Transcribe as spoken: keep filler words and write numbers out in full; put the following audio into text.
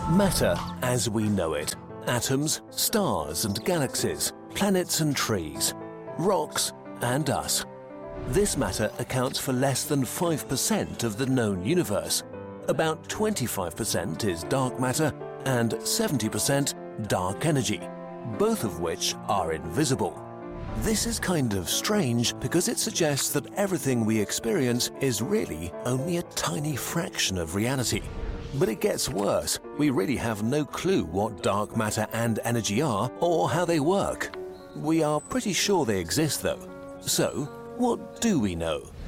Matter as we know it. Atoms, stars and galaxies, planets and trees, rocks and us. This matter accounts for less than five percent of the known universe. About twenty-five percent is dark matter and seventy percent dark energy, both of which are invisible. This is kind of strange because it suggests that everything we experience is really only a tiny fraction of reality. But it gets worse. We really have no clue what dark matter and energy are or how they work. We are pretty sure they exist though. So, what do we know?